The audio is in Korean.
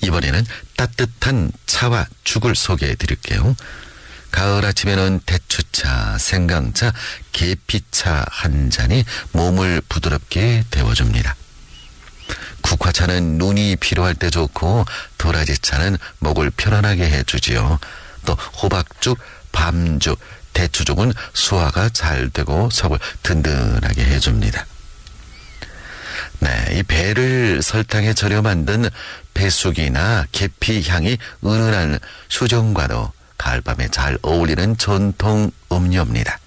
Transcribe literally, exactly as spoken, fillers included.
이번에는 따뜻한 차와 죽을 소개해 드릴게요. 가을 아침에는 대추차, 생강차, 계피차 한 잔이 몸을 부드럽게 데워줍니다. 국화차는 눈이 피로할 때 좋고 도라지차는 목을 편안하게 해주지요. 또 호박죽, 밤죽, 대추죽은 소화가 잘 되고 속을 든든하게 해줍니다. 네, 이 배를 설탕에 절여 만든 배숙이나 계피 향이 은은한 수정과도 가을밤에 잘 어울리는 전통 음료입니다.